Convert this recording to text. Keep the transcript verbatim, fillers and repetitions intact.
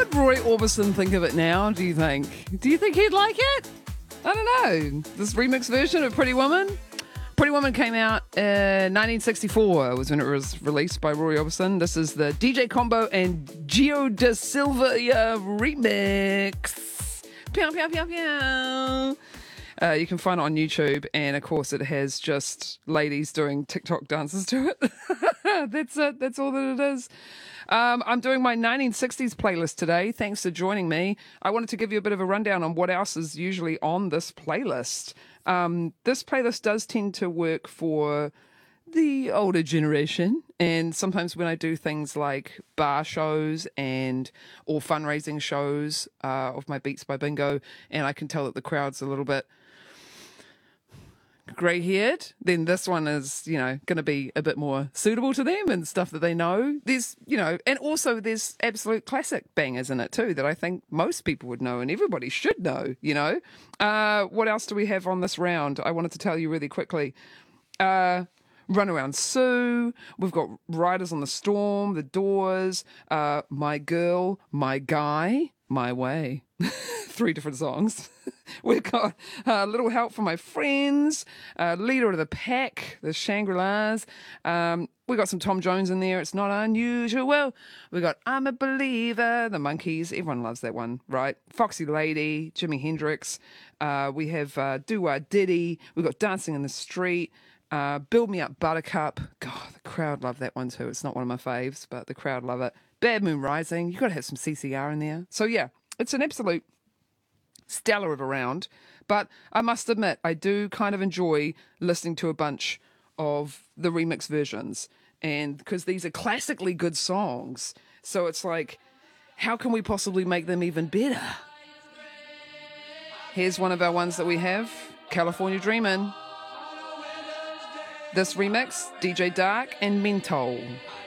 would Roy Orbison think of it now, do you think? Do you think he'd like it? I don't know. This remix version of Pretty Woman? Pretty Woman came out in nineteen sixty-four, was when it was released by Roy Orbison. This is the D J Combo and Gio da Silva remix. Pew, pew, pew, pew. Uh, you can find it on YouTube, and of course it has just ladies doing TikTok dances to it. That's it. That's all that it is. Um, I'm doing my nineteen sixties playlist today. Thanks for joining me. I wanted to give you a bit of a rundown on what else is usually on this playlist. Um, this playlist does tend to work for the older generation, and sometimes when I do things like bar shows and or fundraising shows uh, of my Beats by Bingo, and I can tell that the crowd's a little bit grey-haired, then this one is, you know, going to be a bit more suitable to them and stuff that they know. There's, you know, and also there's absolute classic bangers in it too that I think most people would know and everybody should know, you know. Uh, what else do we have on this round? I wanted to tell you really quickly. Uh, Runaround Sue, we've got Riders on the Storm, The Doors, uh, My Girl, My Guy, My Way. Three different songs. We've got a uh, Little Help from My Friends, uh, Leader of the Pack, the Shangri-Las. Um, we got some Tom Jones in there. It's not unusual. We got I'm a Believer, the Monkees. Everyone loves that one, right? Foxy Lady, Jimi Hendrix. Uh, we have uh, Do Wah Diddy. We've got Dancing in the Street. Uh, Build Me Up Buttercup. God, the crowd love that one too. It's not one of my faves, but the crowd love it. Bad Moon Rising. You've got to have some C C R in there. So yeah, it's an absolute stellar of a round. But I must admit, I do kind of enjoy listening to a bunch of the remix versions, and because these are classically good songs. So it's like, how can we possibly make them even better? Here's one of our ones that we have, California Dreamin'. This remix, D J Dark and Mentol.